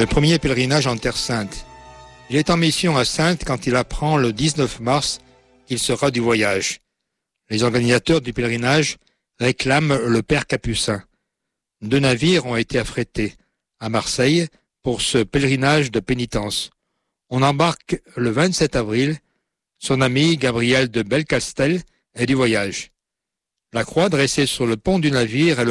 le premier pèlerinage en Terre Sainte. Il est en mission à Saintes quand il apprend le 19 mars qu'il sera du voyage. Les organisateurs du pèlerinage réclament le père Capucin. 2 navires ont été affrétés à Marseille pour ce pèlerinage de pénitence. On embarque le 27 avril. Son ami Gabriel de Belcastel est du voyage. La croix dressée sur le pont du navire est le